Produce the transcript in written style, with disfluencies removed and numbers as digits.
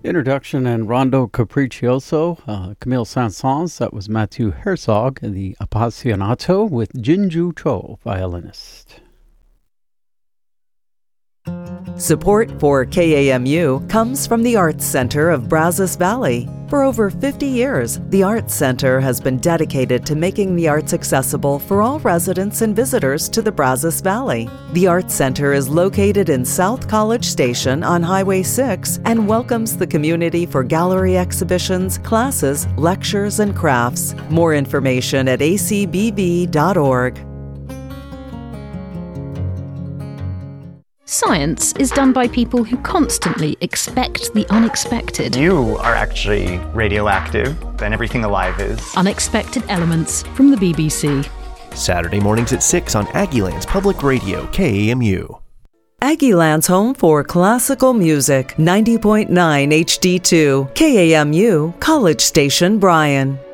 Introduction and Rondo Capriccioso, Camille Saint-Saëns, that was Matthew Herzog, and the Appassionato with Jinju Cho, violinist. Support for KAMU comes from the Arts Center of Brazos Valley. For over 50 years, the Arts Center has been dedicated to making the arts accessible for all residents and visitors to the Brazos Valley. The Arts Center is located in South College Station on Highway 6 and welcomes the community for gallery exhibitions, classes, lectures, and crafts. More information at acbb.org. Science is done by people who constantly expect the unexpected. You are actually radioactive, and everything alive is. Unexpected Elements from the BBC. Saturday mornings at 6 on Aggieland's Public Radio, KAMU. Aggieland's home for classical music, 90.9 HD2, KAMU, College Station, Bryan.